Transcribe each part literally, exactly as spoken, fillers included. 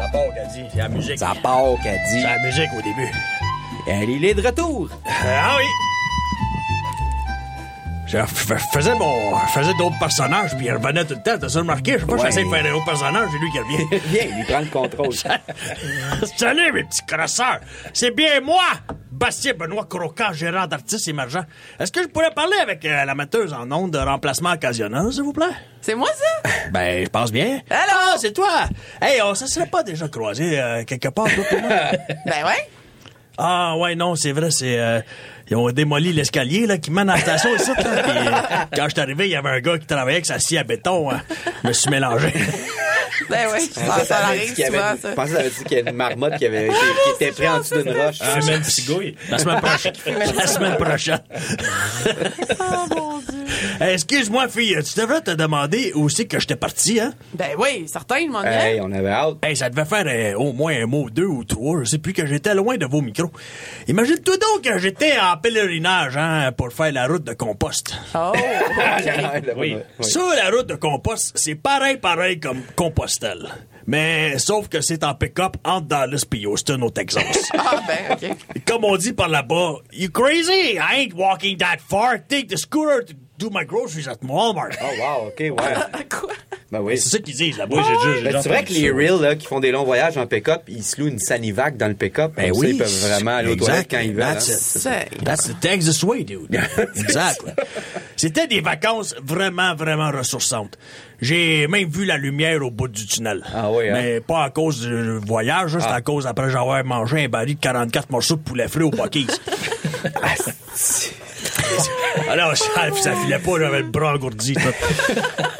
part qu'elle dit. C'est la musique. Ça part qu'elle dit. C'est la musique au début. Elle il est de retour. Ah oui! Je f- faisais mon. Je faisais d'autres personnages, puis il revenait tout le temps. T'as ça remarqué? Je sais pas, Ouais. j'essaie de faire un autre personnage, c'est lui qui revient. Viens, il prend le contrôle. Salut, mes petits crosseurs! C'est bien moi, Bastien Benoît Croquant, gérant d'artistes émergents. Est-ce que je pourrais parler avec euh, la metteuse en ondes de remplacement occasionnel, s'il vous plaît? C'est moi, ça? Ben, je pense bien. Allô? Ah, c'est toi! Hey, on se serait pas déjà croisés euh, quelque part, toi, pour moi? Ben ouais. Ah, ouais, non, c'est vrai, c'est... Euh, ils ont démoli l'escalier là, qui mène à la station ici. Là, puis, euh, quand je suis arrivé, il y avait un gars qui travaillait avec sa scie à béton. Hein. Je me suis mélangé. Ben oui, ça, ça arrive qu'il y avait- souvent, Je ça. pensais que ça veut dire qu'il y a une marmotte qui, avait, qui, qui était prête en dessous d'une roche. Ah, Fumait une cigouille. La semaine prochaine. La semaine prochaine. Oh mon Dieu. Hey, excuse-moi, fille, tu devrais te demander où c'est que j'étais parti, hein? Ben oui, certain, je m'en dirais. Hey, on avait hâte. Hey, ça devait faire euh, au moins un mot, deux ou trois. Je sais plus que j'étais loin de vos micros. Imagine-toi donc que j'étais en pèlerinage, hein, pour faire la route de compost. Oh. Oui. Ça, la route de compost, c'est pareil, pareil comme Compostelle. Mais sauf que c'est en pick-up entre Dallas et Houston, au Texas. Ah ben, OK. Comme on dit par là-bas, you crazy? I ain't walking that far. Take the scooter to do my groceries at Walmart. Oh, wow, OK, ouais. Quoi? Ben oui. C'est ça qu'ils disent là-bas. Oui, j'ai déjà, j'ai Ben, déjà c'est vrai entendu que les ça. reels là, qui font des longs voyages en pick-up, ils se louent une Sanivac dans le pick-up. Ben Comme oui. ça, ils peuvent vraiment aller aux Exact. toilettes quand ils veulent. That's hein. it. C'est... That's the Texas way, dude. Exact. C'était des vacances vraiment, vraiment ressourçantes. J'ai même vu la lumière au bout du tunnel. Ah oui, hein? Mais pas à cause du voyage, hein, c'est Ah. à cause après j'avoir mangé un baril de quarante-quatre morceaux de poulet frais au Buc-ee's. Ah, c'est- Alors, ça, ça filait pas, j'avais le bras engourdi. Tout.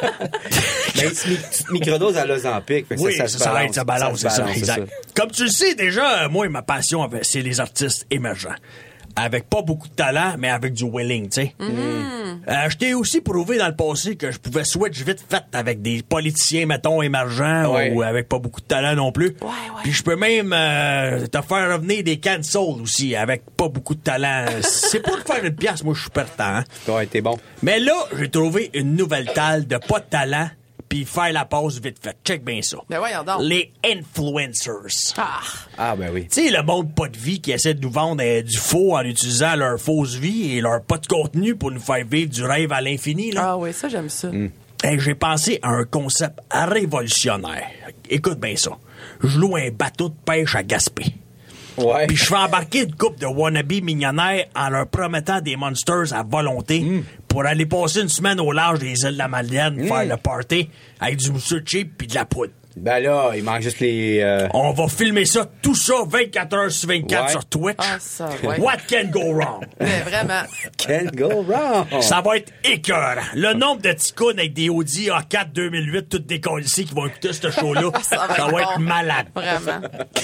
Mais une petite microdose à l'Ozempic. fait que Oui, ça, se ça, balance. aide, ça balance, se c'est ça, balance, exact. Comme tu le sais déjà, moi, ma passion, avec- c'est les artistes émergents. Avec pas beaucoup de talent, mais avec du willing, tu sais. Euh, je t'ai aussi prouvé dans le passé que je pouvais switch vite fait avec des politiciens, mettons, émergents, Ouais. ou avec pas beaucoup de talent non plus. Ouais, ouais. Puis je peux même euh, te faire revenir des cancels aussi, avec pas beaucoup de talent. C'est pour te faire une pièce, moi, je suis partant. Hein. Ouais, t'es bon. Mais là, j'ai trouvé une nouvelle talle de pas de talent, puis faire la pause vite fait. Check bien ça. Ben voyons donc. Les influencers. Ah. Ah, ben oui. Tu sais, le monde pas de vie qui essaie de nous vendre euh, du faux en utilisant leur fausse vie et leur pas de contenu pour nous faire vivre du rêve à l'infini, là. Ah oui, ça, j'aime ça. Hey, j'ai pensé à un concept révolutionnaire. Écoute bien ça. Je loue un bateau de pêche à Gaspé. Ouais. Puis je fais embarquer une couple de wannabe millionnaires en leur promettant des monsters à volonté pour aller passer une semaine au large des îles de la Madeleine, faire le party avec du mousseux cheap puis de la poudre. Ben là, il manque juste les... euh, On va filmer ça, tout ça, vingt-quatre heures sur vingt-quatre Ouais. sur Twitch. Ah, ça, ouais. What can go wrong? Mais vraiment. Can't go wrong. Ça va être écœurant. Le nombre de ticounes avec des Audi A quatre deux mille huit toutes décollissées qui vont écouter ce show-là, ça Ça va, va être être bon. malade. Vraiment.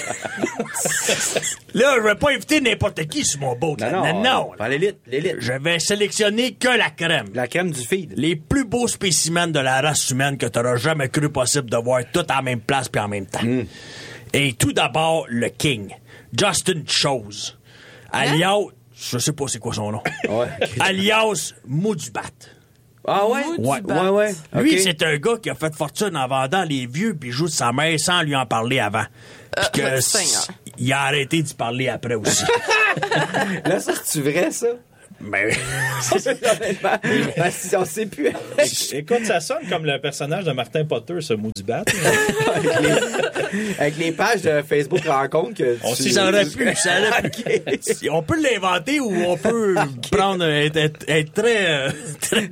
Là, je vais pas inviter n'importe qui sur mon boat. Non, là. non. non, non. Pas l'élite, l'élite. Je vais sélectionner que la crème. La crème du feed. Les plus beaux spécimens de la race humaine que t'auras jamais cru possible de voir tout en même place puis en même temps. Et tout d'abord, le King, Justin Chose, alias, je sais pas c'est quoi son nom, Ouais. alias Moudubat. Ah ouais? Mou Ouais, du ouais, ouais. Lui, Ok. c'est un gars qui a fait fortune en vendant les vieux bijoux de sa mère sans lui en parler avant. Puis Euh, que Seigneur. s- il a arrêté d'y parler après aussi. Là, ça, c'est-tu vrai, ça? Mais Honnêtement, ben, si on sait plus. Écoute, ça sonne comme le personnage de Martin Potter, ce mot du bat. avec, les, avec les pages de Facebook rencontres que On tu- sait, ça aurait pu, ça aurait pu. Ok. On peut l'inventer ou on peut prendre être, être- être très, euh, très,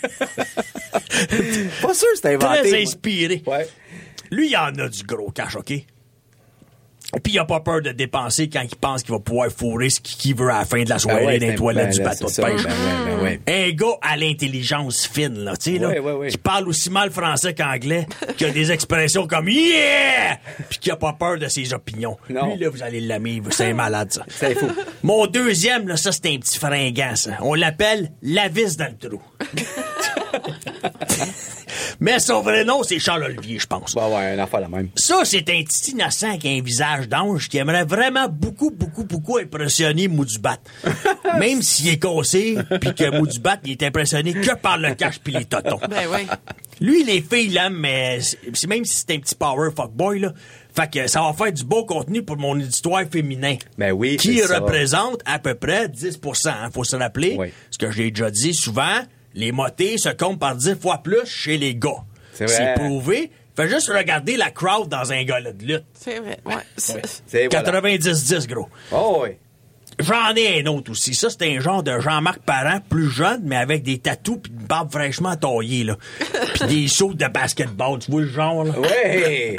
Pas sûr que c'est inventé. très moi. inspiré. Ouais. Lui, il en a du gros cash, OK? Et puis, il a pas peur de dépenser quand il pense qu'il va pouvoir fourrer ce qu'il veut à la fin de la soirée Ben ouais, dans les c'est- toilettes ben du là, bateau de c'est ça, pêche. ben ouais, ben ouais. Un gars à l'intelligence fine, là, tu sais, là, Ouais, ouais, ouais. qui parle aussi mal français qu'anglais, qui a des expressions comme « Yeah! » puis qui a pas peur de ses opinions. Non. Lui, là, vous allez l'aimer, c'est un malade, ça. C'est fou. Mon deuxième, là, ça, c'est un petit fringant, ça. On l'appelle la vis dans le trou. Mais son vrai nom, c'est Charles-Olivier, je pense. Bah ouais, un enfant la même. Ça, c'est un petit innocent avec un visage d'ange qui aimerait vraiment beaucoup, beaucoup, beaucoup impressionner Moudubat. Même s'il est cassé, puis que Moudubat, il est impressionné que par le cash puis les totons. Ben oui. Lui, les filles l'aiment, mais c'est, même si c'est un petit power fuckboy, là, fait que ça va faire du beau contenu pour mon auditoire féminin. Ben oui, qui c'est ça. représente à peu près dix pour cent. Hein, faut se rappeler, Oui. ce que j'ai déjà dit souvent, les motés se comptent par dix fois plus chez les gars. C'est vrai. prouvé. Fais juste regarder la crowd dans un gala de lutte. C'est vrai, ouais. C'est- C'est voilà. quatre-vingt-dix dix, gros. Oh oui. J'en ai un autre aussi. Ça, c'est un genre de Jean-Marc Parent, plus jeune, mais avec des tatous pis une barbe fraîchement taillée, là. Pis des sauts de basketball. Tu vois le genre, là? Oui.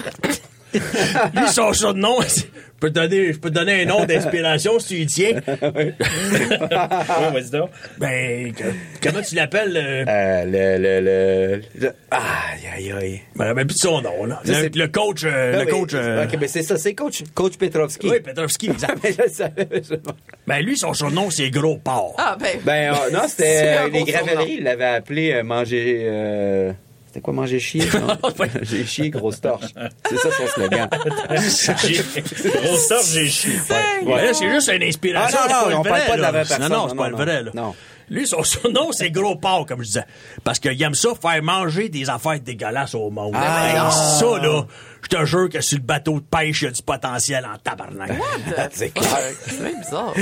Lui, son surnom, c'est- je peux te donner, je peux te donner un nom d'inspiration si tu y tiens. Ouais, vas-y donc. Ben, que- comment tu l'appelles? euh, Euh, le, le, le, le- Aïe, aïe, aïe. Je me rappelle plus de son nom, là. Ça, Le, c'est- le coach, euh, Ah le oui. coach, euh, Ok, ben c'est ça, c'est coach, coach Petrovski. oui, Petrovski, exact. Mais je le savais, je- Ben, lui, son surnom, c'est Gros Porc. Ah, ben. Ben, euh, non, C'est c'était un euh, les beau gravelleries, ils l'avaient appelé euh, manger. Euh... C'était quoi, manger chier? non? J'ai chié, grosse torche. C'est ça son slogan. J'ai- Grosse torche, j'ai chié. Ouais, là, c'est juste une inspiration. Ah, non, c'est non, le on vrai, parle pas de la là. vraie personne. Non, non, c'est Non, pas non, le vrai, là. non. Lui, son surnom, c'est Gros Porc, comme je disais. Parce qu'il aime ça, faire manger des affaires dégueulasses au monde. Ah. Hey, ça, là, je te jure que sur le bateau de pêche, il y a du potentiel en tabarnak. C'est clair. C'est même bizarre.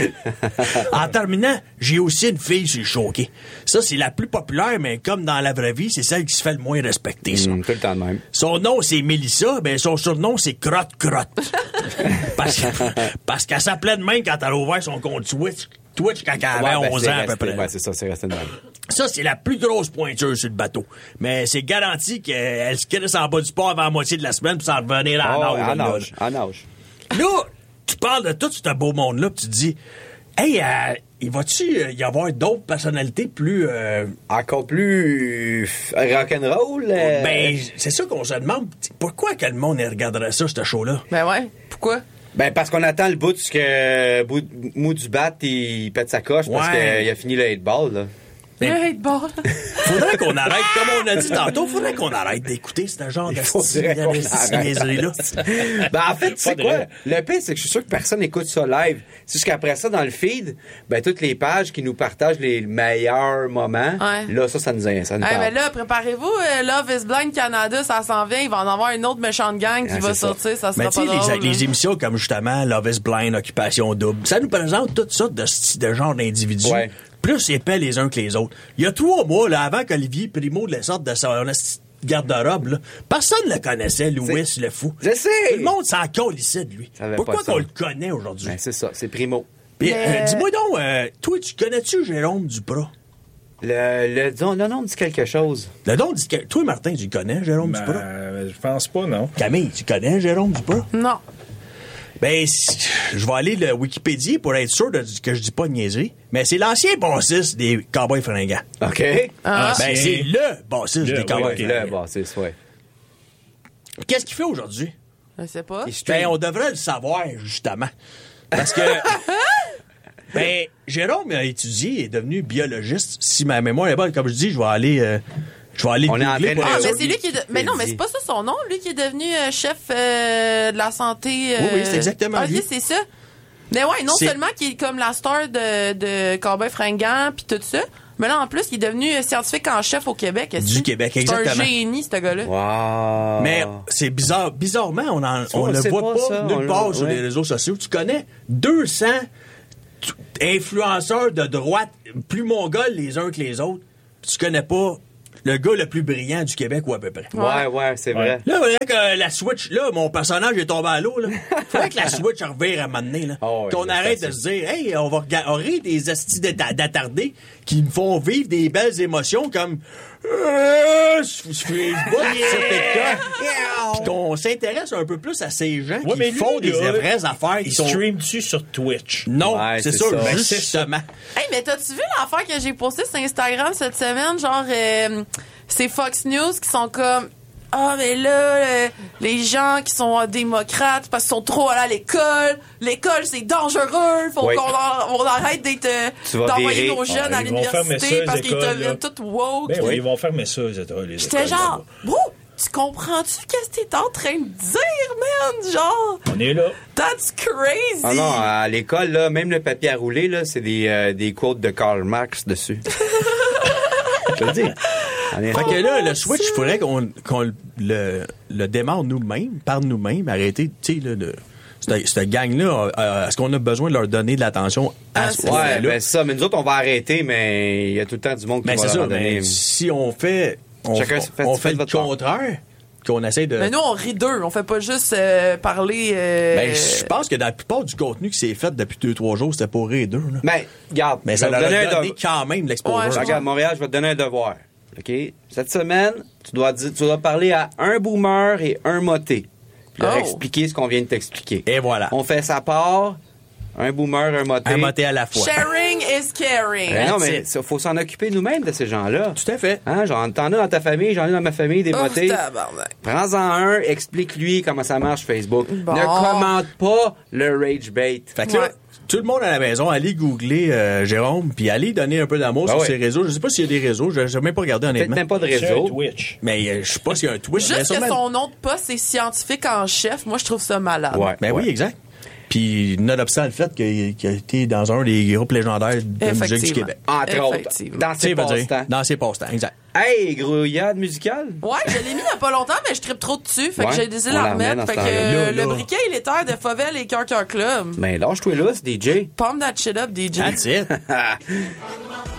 En terminant, j'ai aussi une fille sur le choqué. Ça, c'est la plus populaire, mais comme dans la vraie vie, c'est celle qui se fait le moins respecter, ça. Hum, tout le temps de même. Son nom, c'est Mélissa, ben son surnom, c'est Crotte Crotte. parce parce qu'elle s'appelait de même quand elle a ouvert son compte Twitch, Twitch quand elle avait Ouais, ben, onze c'est ans à peu resté- près. Ouais, c'est ça, c'est resté de même. Ça, c'est la plus grosse pointure sur le bateau. Mais c'est garanti qu'elle se crisse en bas du port avant la moitié de la semaine pour s'en revenir à Oh, la ouais, nage. en là, âge, en âge. Là, tu parles de tout ce beau monde-là, puis tu te dis, hey, euh, il va-tu euh, y avoir d'autres personnalités plus... euh, Encore plus euh, rock'n'roll? euh, Ben, c'est ça qu'on se demande. Pourquoi que le monde regarderait ça, ce show-là? Ben ouais. Pourquoi? Ben, parce qu'on attend le bout que bout, Mou du bat, il pète sa coche parce Ouais. qu'il a fini le eight ball, là. Mais- Le hate-ball. Faudrait qu'on arrête, comme on a dit tantôt, faudrait qu'on arrête d'écouter ce genre de faudrait qu'on arrête. là. Ben, en fait, tu sais de quoi? vrai. Le pire, c'est que je suis sûr que personne n'écoute ça live. C'est juste qu'après ça, dans le feed, ben, toutes les pages qui nous partagent les meilleurs moments, Ouais. là, ça, ça nous, ça nous Hey, parle. mais là, préparez-vous, euh, Love is Blind Canada, ça s'en vient. Il va en avoir une autre méchante gang qui Ouais, va c'est ça. sortir. Ça sera Mais tu pas sais, drôle. les, les émissions comme justement Love is Blind, Occupation Double, ça nous présente toutes sortes de, sti- de genres d'individus. Ouais. Plus épais les uns que les autres. Il y a trois mois, là, avant qu'Olivier Primo le sorte de son esti de garde-robe, là, personne ne le connaissait, Louis C'est- le fou. Je sais! Tout le monde s'en calissait de lui. Savais Pourquoi pas ça. qu'on le connaît aujourd'hui? Ben, c'est ça, c'est Primo. Puis, Mais- euh, dis-moi donc, euh, toi, tu connais-tu Jérôme Duprat? Le, le, disons, non, non, me dit quelque chose. Le nom dit que... Toi, Martin, tu le connais, Jérôme Duprat? Ben, je pense pas, non. Camille, tu connais Jérôme Duprat? Non. Ben, si- je vais aller le Wikipédia pour être sûr de, que je dis pas de niaiserie. Mais c'est l'ancien bassiste des Cowboys Fringants. OK? Ah. Ben, c'est le bassiste Le, des Cowboys ouais, ok. Fringants. Le bassiste, ouais. Qu'est-ce qu'il fait aujourd'hui? Je sais pas. Il stream. Ben, on devrait le savoir, justement. Parce que... ben, Jérôme a étudié et est devenu biologiste. Si ma mémoire est bonne, comme je dis, je vais aller... euh, je vais aller On est en googler train de- pour Ah, être mais sûr. c'est lui qui est. De... Mais non, mais c'est pas ça son nom, lui qui est devenu euh, chef euh, de la santé. euh, Oui, oui, c'est exactement Ah, lui. lui, c'est ça. Mais ouais, non C'est- seulement qu'il est comme la star de, de Cowboy Fringant puis tout ça, mais là, en plus, il est devenu euh, scientifique en chef au Québec. est-ce Du que? Québec, C'est exactement. un génie, ce gars-là. Wow. Mais c'est bizarre. Bizarrement, on, en, on on le le sait voit pas, pas, ça, on nulle le- part sur ouais. les réseaux sociaux. Tu connais deux cents t- influenceurs de droite plus mongols les uns que les autres. Puis tu connais pas le gars le plus brillant du Québec ou à peu près. Ouais, ouais, c'est vrai. Là, il faudrait que la Switch, là, mon personnage est tombé à l'eau, là. Faudrait que la Switch revire à un moment donné, là. Oh, oui, Qu'on c'est arrête facile. de se dire, hey, on va regarder des astis d'atta- d'attardés qui me font vivre des belles émotions comme, euh, je je- je bois du certificat. Puis qu'on s'intéresse un peu plus à ces gens Ouais, mais qui lui, font des là, vraies affaires Il qui sont... stream-tu sur Twitch? Non, Ouais, c'est c'est ça, ça. justement. Hey, mais t'as-tu vu l'affaire que j'ai postée sur Instagram cette semaine? Genre, euh, c'est Fox News qui sont comme... ah, mais là, euh, les gens qui sont euh, démocrates parce qu'ils sont trop allés à l'école, l'école, c'est dangereux, faut Oui. qu'on en- on arrête d'être, euh, Tu vas d'envoyer virer. nos jeunes Ah, à ils vont fermer ça, l'université les parce qu'ils écoles, deviennent là. tout woke. Ben oui, puis- ils vont fermer ça, les écoles. les J'étais écoles, genre, bro, tu comprends-tu qu'est-ce que t'es en train de dire, man? Genre, On est là. that's crazy. Ah non, à l'école, là, même le papier à rouler, là, c'est des, euh, des quotes de Karl Marx dessus. Je te le dis. En effet. Fait que là, le switch, Dieu. il faudrait qu'on qu'on le, le démarre nous-mêmes, par nous-mêmes, arrêter, tu sais, là, de... Cette, cette gang-là, euh, est-ce qu'on a besoin de leur donner de l'attention à Ah, ce c'est point-là? Ouais, ben c'est ça. Mais nous autres, on va arrêter, mais il y a tout le temps du monde qui Mais va c'est ça, leur en donner. mais si on fait, on, Chacun on- fait- on fait fait le votre part. contraire, qu'on essaie de... Mais nous, on rit d'eux. On fait pas juste euh, parler... euh, Ben, je pense que dans la plupart du contenu qui s'est fait depuis deux, trois jours, c'était pour rire d'eux, là. Ben, regarde. Mais je ça vais leur te donner a un donné dev- quand même l'exposure. Ouais, je Regarde, Montréal, je vais te donner un devoir. OK? Cette semaine, tu dois, dire, tu dois parler à un boomer et un moté. Puis leur Oh. expliquer ce qu'on vient de t'expliquer. Et voilà. On fait sa part. Un boomer, un moté. Un moté à la fois. Sharing is caring. Ben non, That's mais it. il faut s'en occuper nous-mêmes de ces gens-là. Tout à fait. Hein, genre, t'en as dans ta famille, j'en ai dans ma famille, des Oh, motés. tabarnak. Prends-en un, explique-lui comment ça marche Facebook. Bon. Ne commente pas le rage bait. Fait que là, Ouais. tout le monde à la maison, allez googler euh, Jérôme, puis allez donner un peu d'amour Ben sur ouais. ses réseaux. Je sais pas s'il y a des réseaux, je n'ai même pas regardé Peut-être honnêtement. même pas de C'est un réseau. Twitch. Mais euh, je sais pas s'il y a un Twitch. mais Juste que sûrement- son nom de poste, c'est scientifique en chef. Moi, je trouve ça malade. Ouais. Ben oui, exact. Puis, nonobstant le fait qu'il qu'il a été dans un des groupes légendaires de musique du Effectivement. Québec. Entre autres. Effectivement. Dans Tu sais, ses veut dire, passe-temps. dans ses passe-temps, exact. Hey, grouillade musicale? Ouais, je l'ai mis il y a pas longtemps, mais je tripe trop dessus. Fait Ouais, que j'ai décidé de on la la remet remettre. dans Fait ce que temps-là. euh, Là, le là. briquet, il est terre de Favel et Cœur Cœur Club. Ben, lâche-toi là, c'est D J. Pump that shit up, D J. That's it.